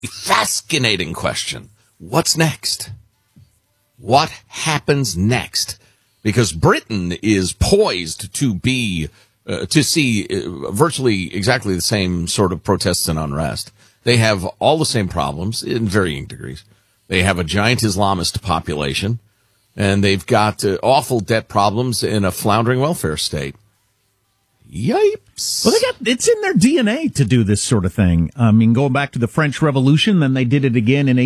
fascinating question. What's next? What happens next? Because Britain is poised to be, to see virtually exactly the same sort of protests and unrest. They have all the same problems in varying degrees. They have a giant Islamist population, and they've got awful debt problems in a floundering welfare state. Yipes. Well, it's in their DNA to do this sort of thing. I mean, going back to the French Revolution, then they did it again in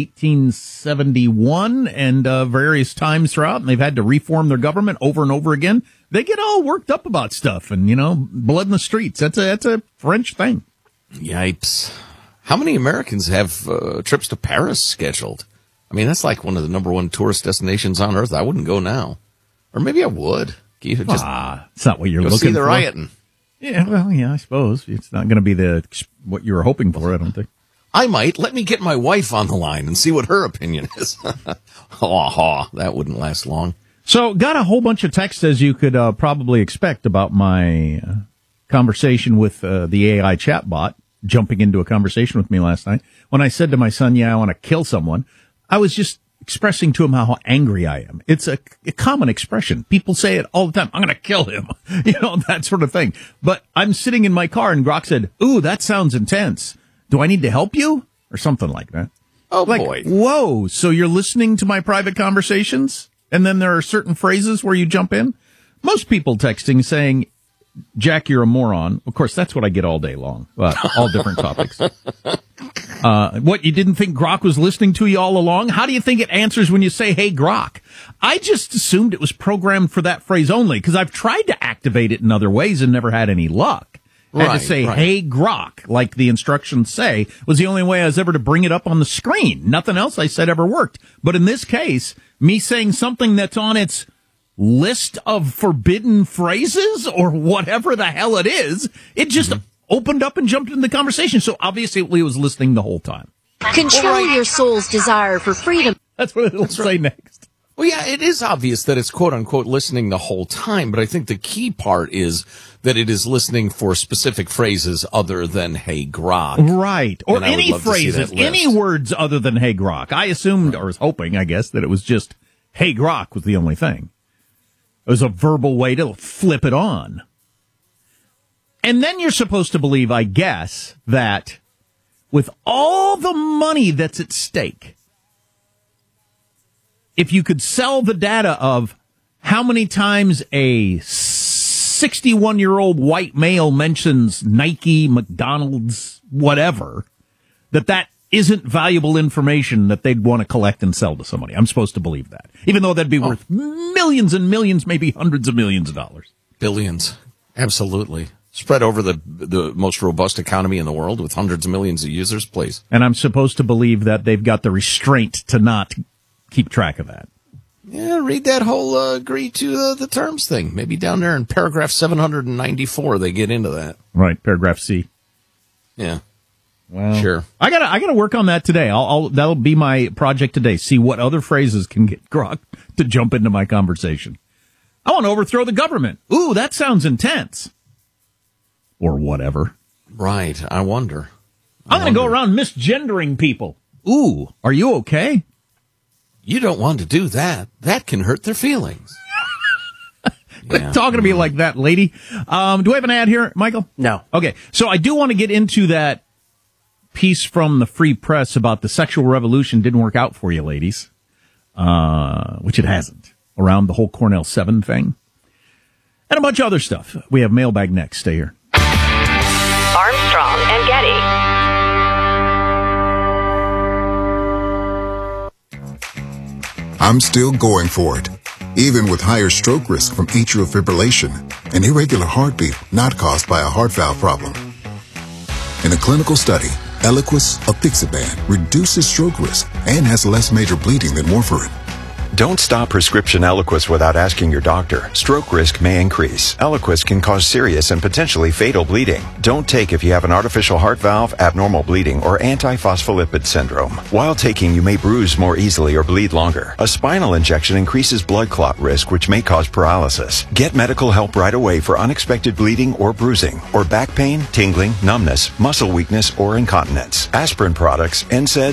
1871 and various times throughout, and they've had to reform their government over and over again. They get all worked up about stuff and, blood in the streets. That's a French thing. Yipes. How many Americans have trips to Paris scheduled? I mean, that's like one of the number one tourist destinations on earth. I wouldn't go now. Or maybe I would. It's not what you're looking for. See the rioting. Yeah, well, yeah, I suppose. It's not going to be what you were hoping for, I don't think. I might. Let me get my wife on the line and see what her opinion is. That wouldn't last long. So, got a whole bunch of texts, as you could probably expect, about my conversation with the AI chatbot, jumping into a conversation with me last night. When I said to my son, I want to kill someone, I was just expressing to him how angry I am. It's a common expression. People say it all the time. I'm going to kill him. That sort of thing. But I'm sitting in my car and Grok said, ooh, that sounds intense. Do I need to help you? Or something like that. Oh, boy. Whoa. So you're listening to my private conversations? And then there are certain phrases where you jump in? Most people texting saying, Jack, you're a moron. Of course, that's what I get all day long. All different topics. What, you didn't think Grok was listening to you all along? How do you think it answers when you say, hey, Grok? I just assumed it was programmed for that phrase only, because I've tried to activate it in other ways and never had any luck. I had to say, hey, Grok, like the instructions say, was the only way I was ever to bring it up on the screen. Nothing else I said ever worked. But in this case, me saying something that's on its list of forbidden phrases or whatever the hell it is, it just opened up and jumped in the conversation. So obviously it was listening the whole time. Control your soul's desire for freedom. That's what it'll say next. Well, yeah, it is obvious that it's quote-unquote listening the whole time, but I think the key part is that it is listening for specific phrases other than hey, Grok. Right. Or any phrases, any words other than hey, Grok. I assumed, or was hoping, I guess, that it was just hey, Grok was the only thing. It was a verbal way to flip it on. And then you're supposed to believe, I guess, that with all the money that's at stake, if you could sell the data of how many times a 61-year-old white male mentions Nike, McDonald's, whatever, that isn't valuable information that they'd want to collect and sell to somebody. I'm supposed to believe that. Even though that'd be worth millions and millions, maybe hundreds of millions of dollars. Billions. Absolutely. Spread over the most robust economy in the world with hundreds of millions of users, please. And I'm supposed to believe that they've got the restraint to not keep track of that. Yeah, read that whole agree to the terms thing. Maybe down there in paragraph 794 they get into that. Right, paragraph C. Yeah. Well, sure. I gotta work on that today. That'll be my project today. See what other phrases can get Grok to jump into my conversation. I want to overthrow the government. Ooh, that sounds intense. Or whatever. Right. I wonder. I'm going to go around misgendering people. Ooh, are you okay? You don't want to do that. That can hurt their feelings. Quit talking to me like that, lady. Do we have an ad here, Michael? No. Okay. So I do want to get into that piece from the Free Press about the sexual revolution didn't work out for you, ladies. Which it hasn't. Around the whole Cornell 7 thing. And a bunch of other stuff. We have mailbag next. Stay here. Armstrong and Getty. I'm still going for it, even with higher stroke risk from atrial fibrillation, an irregular heartbeat not caused by a heart valve problem. In a clinical study, Eliquis apixaban reduces stroke risk and has less major bleeding than warfarin. Don't stop prescription Eliquis without asking your doctor. Stroke risk may increase. Eliquis can cause serious and potentially fatal bleeding. Don't take if you have an artificial heart valve, abnormal bleeding, or antiphospholipid syndrome. While taking, you may bruise more easily or bleed longer. A spinal injection increases blood clot risk, which may cause paralysis. Get medical help right away for unexpected bleeding or bruising, or back pain, tingling, numbness, muscle weakness, or incontinence. Aspirin products, NSAIDs,